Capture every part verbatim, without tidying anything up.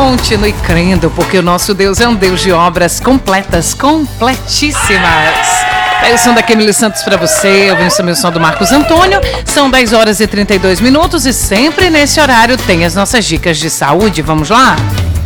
Continue crendo, porque o nosso Deus é um Deus de obras completas, completíssimas. É o som da Kemily Santos pra você, eu venho também o som do Marcos Antônio. São dez horas e trinta e dois minutos e sempre nesse horário tem as nossas dicas de saúde. Vamos lá?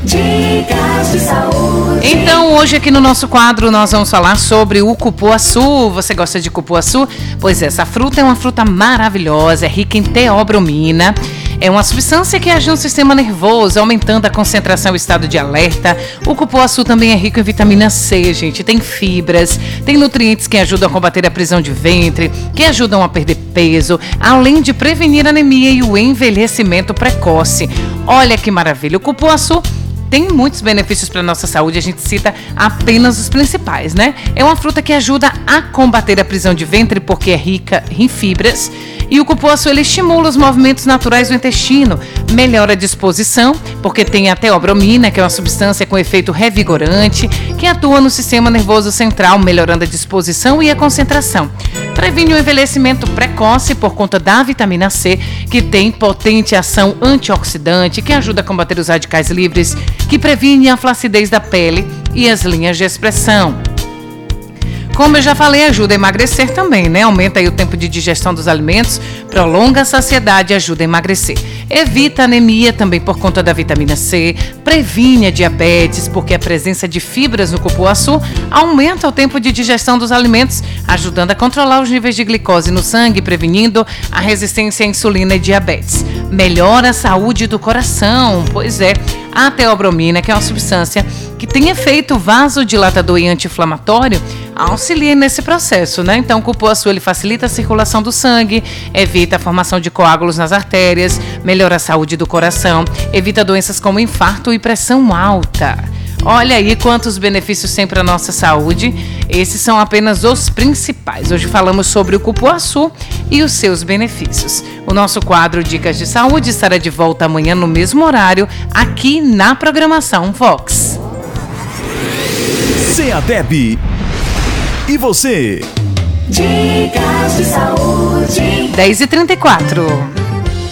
Dicas de saúde. Então, hoje aqui no nosso quadro nós vamos falar sobre o cupuaçu. Você gosta de cupuaçu? Pois é, essa fruta é uma fruta maravilhosa, é rica em teobromina. É uma substância que age no sistema nervoso, aumentando a concentração e o estado de alerta. O cupuaçu também é rico em vitamina C, gente. Tem fibras, tem nutrientes que ajudam a combater a prisão de ventre, que ajudam a perder peso, além de prevenir a anemia e o envelhecimento precoce. Olha que maravilha! O cupuaçu tem muitos benefícios para a nossa saúde, a gente cita apenas os principais, né? É uma fruta que ajuda a combater a prisão de ventre porque é rica em fibras. E o cupuaçu, ele estimula os movimentos naturais do intestino, melhora a disposição, porque tem a teobromina, que é uma substância com efeito revigorante, que atua no sistema nervoso central, melhorando a disposição e a concentração. Previne o envelhecimento precoce por conta da vitamina C, que tem potente ação antioxidante, que ajuda a combater os radicais livres, que previne a flacidez da pele e as linhas de expressão. Como eu já falei, ajuda a emagrecer também, né? Aumenta aí o tempo de digestão dos alimentos, prolonga a saciedade e ajuda a emagrecer. Evita a anemia também por conta da vitamina C, previne a diabetes, porque a presença de fibras no cupuaçu aumenta o tempo de digestão dos alimentos, ajudando a controlar os níveis de glicose no sangue, prevenindo a resistência à insulina e diabetes. Melhora a saúde do coração, pois é, a teobromina, que é uma substância que tem efeito vasodilatador e anti-inflamatório, auxilia nesse processo, né? Então, o cupuaçu, ele facilita a circulação do sangue, evita a formação de coágulos nas artérias, melhora a saúde do coração, evita doenças como infarto e pressão alta. Olha aí quantos benefícios tem para a nossa saúde. Esses são apenas os principais. Hoje falamos sobre o cupuaçu e os seus benefícios. O nosso quadro Dicas de Saúde estará de volta amanhã no mesmo horário, aqui na programação Vox. Seadeb. E você? Dicas de saúde. dez e trinta e quatro.